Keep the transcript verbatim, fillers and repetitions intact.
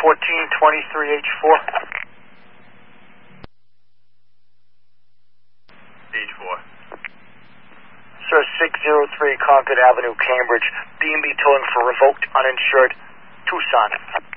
fourteen twenty-three H four. H four. Sir, six oh three Concord Avenue, Cambridge. B and B towing for revoked, uninsured, Tucson.